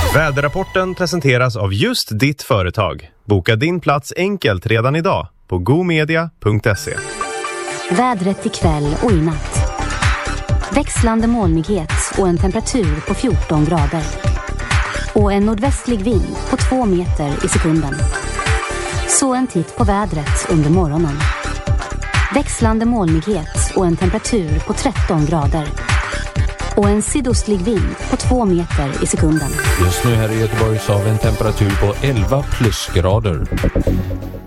Väderrapporten presenteras av just ditt företag. Boka din plats enkelt redan idag på gomedia.se. Vädret ikväll och i natt. Växlande molnighet och en temperatur på 14 grader. Och en nordvästlig vind på 2 meter i sekunden. Så en titt på vädret under morgonen. Växlande molnighet och en temperatur på 13 grader. Och en sydostlig vind på 2 meter i sekunden. Just nu här i Göteborg så har vi en temperatur på 11 plusgrader.